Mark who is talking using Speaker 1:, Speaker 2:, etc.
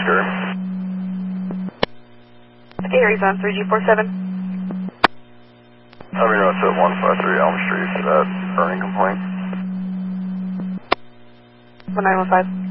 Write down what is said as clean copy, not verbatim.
Speaker 1: sure.
Speaker 2: Gary's on 3G47.
Speaker 1: I'll be notes at 153 Elm Street for that burning complaint.
Speaker 2: 1915.